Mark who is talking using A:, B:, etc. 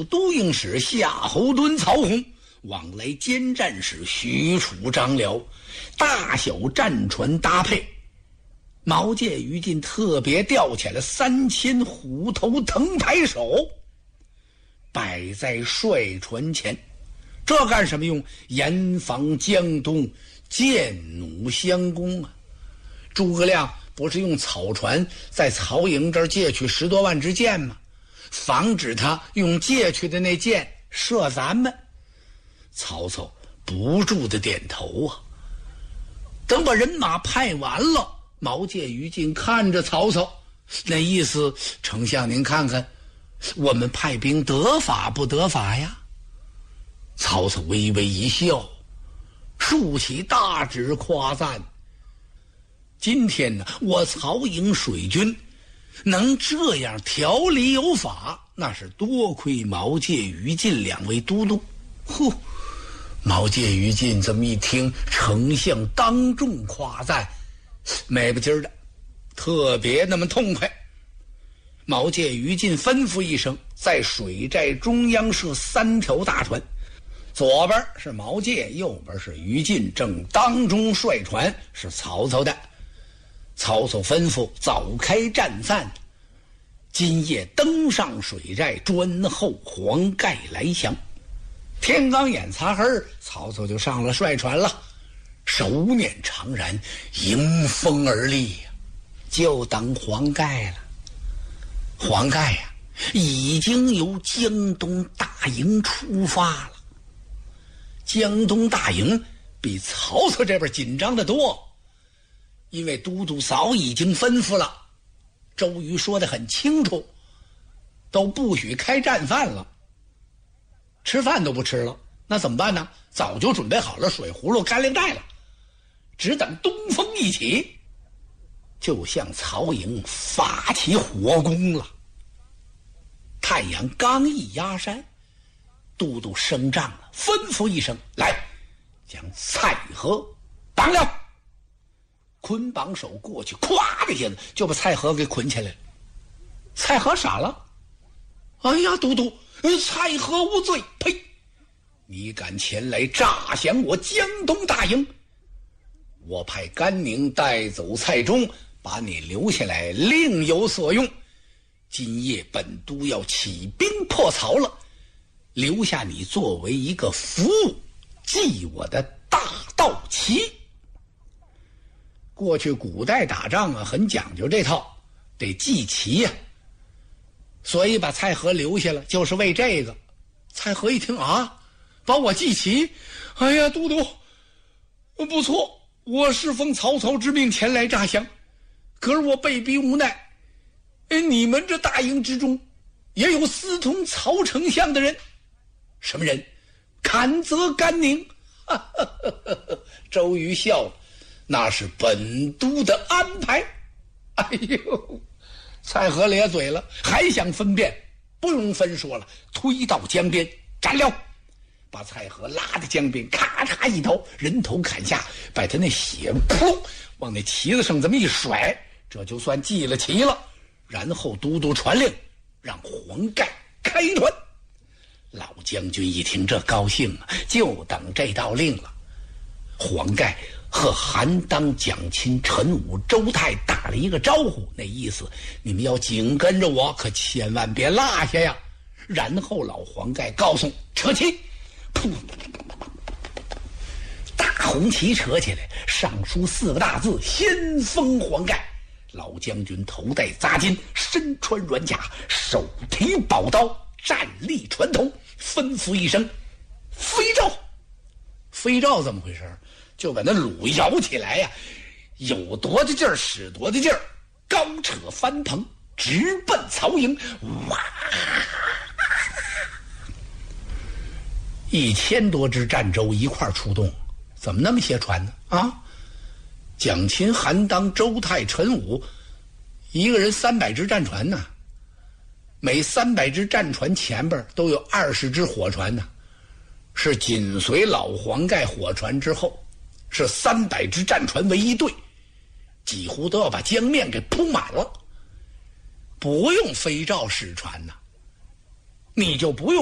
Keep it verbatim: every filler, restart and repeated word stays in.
A: 都营使夏侯惇、曹洪，往来兼战使许褚、张辽，大小战船搭配。毛玠、于禁特别调遣了三千虎头藤牌手，摆在帅船前。这干什么用？严防江东箭弩相攻啊！诸葛亮不是用草船在曹营这儿借去十多万支箭吗？防止他用借去的那箭射咱们。曹操不住的点头啊。等把人马派完了，毛玠、于禁看着曹操，那意思，丞相您看看，我们派兵得法不得法呀？曹操微微一笑，竖起大指夸赞：今天呢，我曹营水军能这样条理有法，那是多亏毛玠、于禁两位都督。呼！毛玠、于禁这么一听，丞相当众夸赞，美不劲儿的，特别那么痛快。毛玠、于禁吩咐一声，在水寨中央设三条大船，左边是毛玠，右边是于禁，正当中帅船是曹操的。曹操吩咐早开战饭，今夜登上水寨，专候黄盖来降。天刚眼擦黑，曹操就上了帅船了，手捻长髯，迎风而立呀，就等黄盖了。黄盖呀、啊，已经由江东大营出发了。江东大营比曹操这边紧张得多，因为都督早已经吩咐了，周瑜说得很清楚，都不许开战饭了，吃饭都不吃了。那怎么办呢？早就准备好了水葫芦、干粮袋了，只等东风一起，就向曹营发起火攻了。太阳刚一压山，都督升帐了，吩咐一声：来，将蔡和绑了。捆绑手过去，咵的一下子就把蔡和给捆起来了。蔡和傻了，哎呀，都督，蔡和无罪！呸！你敢前来诈降我江东大营，我派甘宁带走蔡中，把你留下来另有所用。今夜本都要起兵破曹了，留下你作为一个服务，记我的大道旗。过去古代打仗啊，很讲究这套，得记旗呀、啊，所以把蔡和留下了，就是为这个。蔡和一听啊，把我记旗，哎呀，都督，不错，我是奉曹操之命前来诈降，可是我被逼无奈。哎，你们这大营之中也有私通曹丞相的人。什么人？坎泽甘宁。周瑜笑了，那是本都的安排。哎呦，蔡和咧嘴了，还想分辨，不用分说了，推到江边斩了，把蔡和拉到江边，咔嚓一刀，人头砍下，把他那血噗往那旗子上这么一甩，这就算记了旗了。然后都督传令，让黄盖开船。老将军一听这高兴啊，就等这道令了。黄盖和韩当、蒋钦、陈武、周泰打了一个招呼，那意思你们要紧跟着我，可千万别落下呀。然后老黄盖告诉扯旗，噗，大红旗扯起来，上书四个大字：先锋黄盖。老将军头戴扎巾，身穿软甲，手提宝刀，站立船头，吩咐一声：飞照。飞照怎么回事？就把那橹摇起来呀、啊，有多大劲儿使多大劲儿，高扯翻腾，直奔曹营。哇！一千多只战舟一块出动，怎么那么些船呢？啊！蒋钦、韩当、周泰、陈武，一个人三百只战船呢，每三百只战船前边都有二十只火船呢，是紧随老黄盖火船之后，是三百只战船为一队，几乎都要把江面给铺满了。不用飞照使船呢，你就不用